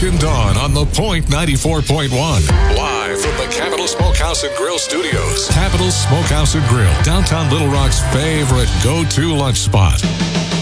and Dawn on The Point 94.1. Live from the Capital Smokehouse and Grill Studios. Capital Smokehouse and Grill, downtown Little Rock's favorite go-to lunch spot.